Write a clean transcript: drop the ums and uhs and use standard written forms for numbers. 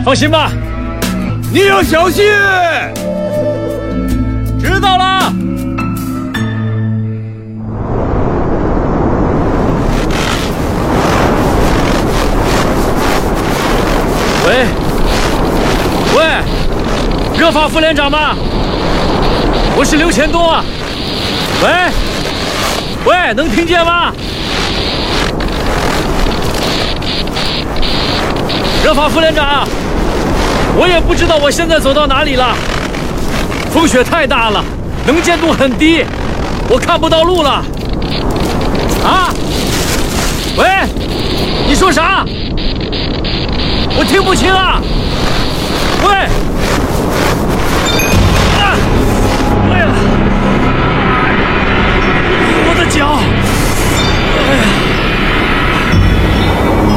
放心吧， 你要小心。 知道了。喂，热法副连长吗？我是6000多。喂，能听见吗？热法副连长，我也不知道我现在走到哪里了，风雪太大了，能见度很低，我看不到路了。啊？喂，你说啥？我听不清啊！喂！啊！哎呀！我的脚！哎呀！